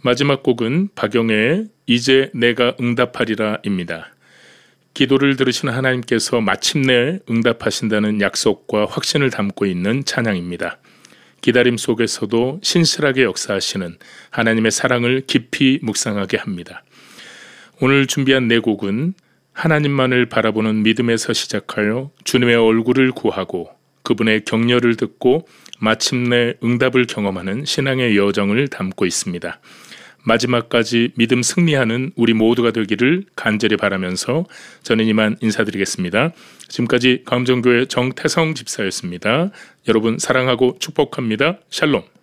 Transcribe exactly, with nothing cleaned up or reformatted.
마지막 곡은 박영애의 이제 내가 응답하리라입니다. 기도를 들으신 하나님께서 마침내 응답하신다는 약속과 확신을 담고 있는 찬양입니다. 기다림 속에서도 신실하게 역사하시는 하나님의 사랑을 깊이 묵상하게 합니다. 오늘 준비한 네 곡은 하나님만을 바라보는 믿음에서 시작하여 주님의 얼굴을 구하고 그분의 격려를 듣고 마침내 응답을 경험하는 신앙의 여정을 담고 있습니다. 마지막까지 믿음 승리하는 우리 모두가 되기를 간절히 바라면서 저는 이만 인사드리겠습니다. 지금까지 감정교회 정태성 집사였습니다. 여러분 사랑하고 축복합니다. 샬롬.